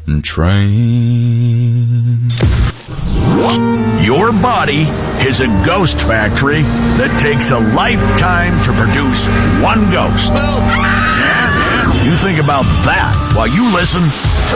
train. Your body is a ghost factory that takes a lifetime to produce one ghost. Yeah. You think about that while you listen